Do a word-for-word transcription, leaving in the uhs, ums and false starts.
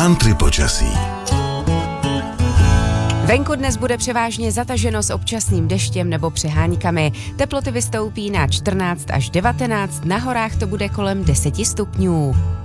Country počasí. Venku dnes bude převážně zataženo s občasným deštěm nebo přeháňkami. Teploty vystoupí na čtrnáct až devatenáct, na horách to bude kolem deset stupňů.